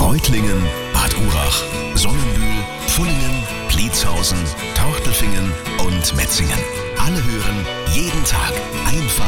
Reutlingen, Bad Urach, Sonnenbühl, Pfullingen, Pliezhausen, Tortelfingen und Metzingen. Alle hören jeden Tag einfach